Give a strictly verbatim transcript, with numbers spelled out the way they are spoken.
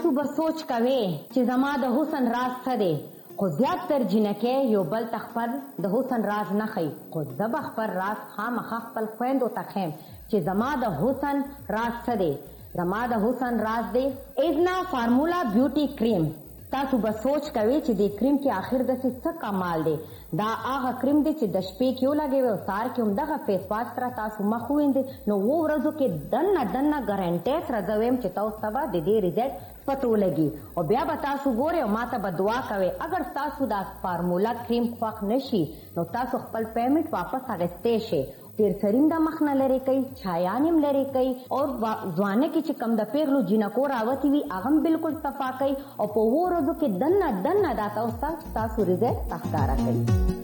تاسو به سوچ کوئ چې زما د حسن راز څه دی، خو زیاتر جنکۍ یو بل ته خپل د حسن راز نه ښیي، خو زه به خپل راز خامخا خپل خویندو ته ښیم چې زما د حسن راز څه دی. زما د حسن راز دی ایزنا فارمولا بیوټي کریم. تاسو به سوچ کوئ چې د کریم کې آخر داسې څه کمال دی. دا هغه کریم دی چې د شپې کې ولګوئ او سهار کې هم دغه فیس واش سره تاسو مخ ووینځئ، نو اوو ورځو کې دننه دننه ګارنټۍ سره زه وایم چې تاسو ته به د دې رزلټ پته ولګي او بیا به تاسو ګورئ او ما ته به دعا کوئ. اگر تاسو دا فارمولا کریم خوښ نشي نو تاسو خپل پیمنټ واپس اخیستی شئ. ډېر سریم د مخ نه لرې کوي، چایان هم لرې کوي او ځوانه کې چې کم د پیغلو جینکو راوتي وي هغه هم بالکل صفا کوي او په اوو ورځو کې دننه دننه دا تاسو ته تاسو رزلټ ښکاره کوي.